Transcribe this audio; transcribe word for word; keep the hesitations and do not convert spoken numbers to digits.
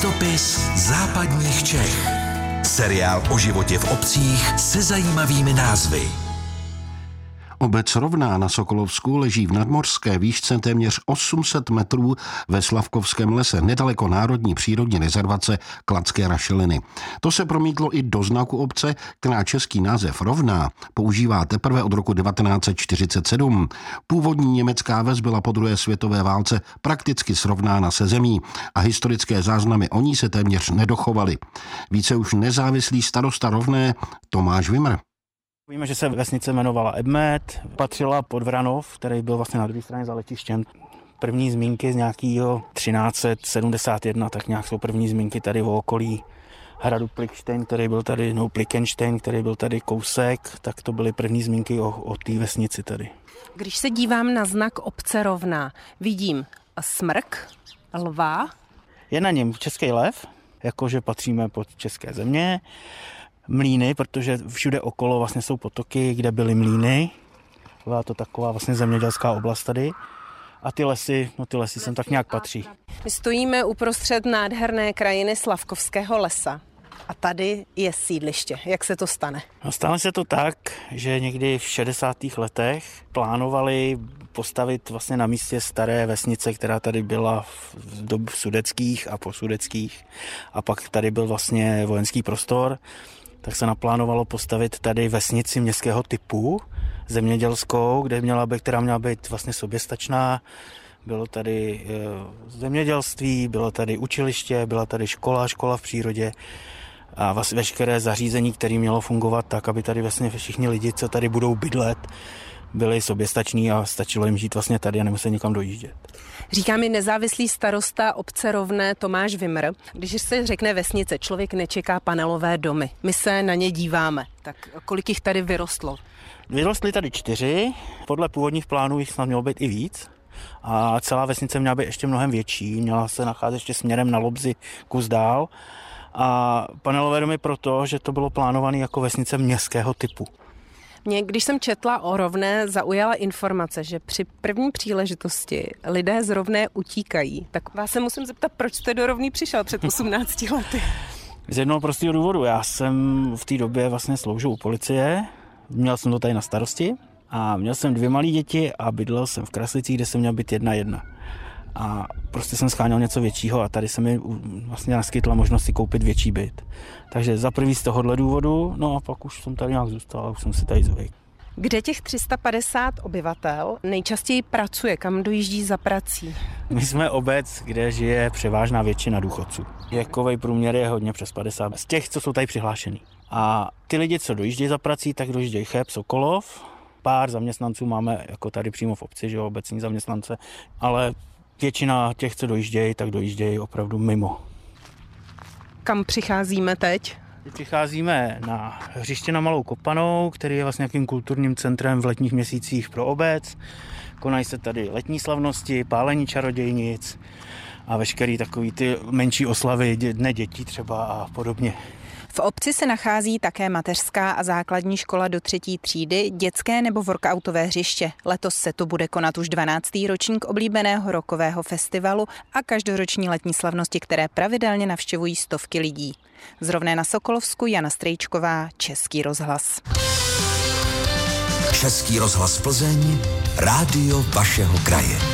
Cestopis západních Čech. Seriál o životě v obcích se zajímavými názvy. Obec Rovná na Sokolovsku leží v nadmořské výšce téměř osm set metrů ve Slavkovském lese, nedaleko národní přírodní rezervace Kladské rašeliny. To se promítlo i do znaku obce, která český název Rovná používá teprve od roku devatenáct set čtyřicet sedm. Původní německá ves byla po druhé světové válce prakticky srovnána se zemí a historické záznamy o ní se téměř nedochovaly. Více už nezávislý starosta Rovné Tomáš Vimr. Víme, že se vesnice jmenovala Ebmet, patřila pod Vranov, který byl vlastně na druhé straně za letištěm. První zmínky z nějakého třináct set sedmdesát jedna, tak nějak jsou první zmínky tady o okolí hradu Plikštejn, který byl tady, no Plikenštejn, který byl tady kousek, tak to byly první zmínky o, o té vesnici tady. Když se dívám na znak obce Rovná, vidím smrk, lva. Je na něm český lev, jakože patříme pod české země. Mlýny, protože všude okolo vlastně jsou potoky, kde byly mlýny. Byla to taková vlastně zemědělská oblast tady. A ty lesy, no ty lesy sem tak nějak patří. My stojíme uprostřed nádherné krajiny Slavkovského lesa. A tady je sídliště. Jak se to stane? No, stane se to tak, že někdy v šedesátých letech plánovali postavit vlastně na místě staré vesnice, která tady byla v dob sudeckých a posudeckých. A pak tady byl vlastně vojenský prostor. Tak se naplánovalo postavit tady vesnici městského typu, zemědělskou, kde měla být, která měla být vlastně soběstačná. Bylo tady e, zemědělství, bylo tady učiliště, byla tady škola, škola v přírodě a vlastně veškeré zařízení, které mělo fungovat tak, aby tady vlastně všichni lidi, co tady budou bydlet, byli soběstační a stačilo jim žít vlastně tady a nemuseli nikam dojíždět. Říká mi nezávislý starosta obce Rovné Tomáš Vimr. Když se řekne vesnice, člověk nečeká panelové domy. My se na ně díváme. Tak kolik jich tady vyrostlo? Vyrostly tady čtyři, podle původních plánů jich snad mělo být i víc. A celá vesnice měla být ještě mnohem větší, měla se nacházet ještě směrem na Lobzy kus dál. A panelové domy proto, že to bylo plánované jako vesnice městského typu. Mě, když jsem četla o Rovné, zaujala informace, že při první příležitosti lidé z Rovné utíkají. Tak vás se musím zeptat, proč jste do Rovný přišel před osmnácti lety? Z jednoho prostého důvodu. Já jsem v té době vlastně sloužil u policie, měl jsem to tady na starosti a měl jsem dvě malé děti a bydlel jsem v Kraslicích, kde jsem měl být jedna jedna. A prostě jsem scháněl něco většího a tady se mi vlastně naskytla možnost si koupit větší byt. Takže za prvý z tohohle důvodu, no a pak už jsem tady nějak zůstal a už jsem si tady zvykl. Kde těch tři sta padesát obyvatel nejčastěji pracuje? Kam dojíždí za prací? My jsme obec, kde žije převážná většina důchodců. Věkový průměr je hodně přes padesát z těch, co jsou tady přihlášený. A ty lidi, co dojíždějí za prací, tak dojíždějí Cheb, Sokolov. Pár zaměstnanců máme jako tady přímo v obci, že jo, obecní zaměstnance, ale většina těch, co dojíždějí, tak dojíždějí opravdu mimo. Kam přicházíme teď? Přicházíme na hřiště na Malou Kopanou, který je vlastně nějakým kulturním centrem v letních měsících pro obec. Konají se tady letní slavnosti, pálení čarodějnic a veškerý takový ty menší oslavy Dne dětí třeba a podobně. V obci se nachází také mateřská a základní škola do třetí třídy, dětské nebo workoutové hřiště. Letos se tu bude konat už dvanáctý ročník oblíbeného rockového festivalu a každoroční letní slavnosti, které pravidelně navštěvují stovky lidí. Z Rovné na Sokolovsku Jana Strejčková, Český rozhlas. Český rozhlas Plzeň, rádio vašeho kraje.